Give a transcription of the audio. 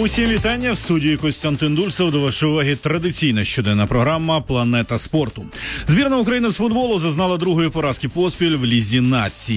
Усім вітання в студії Костянтин Дульцев. До вашої уваги традиційна щоденна програма «Планета спорту». Збірна України з футболу зазнала другої поразки поспіль в Лізі націй.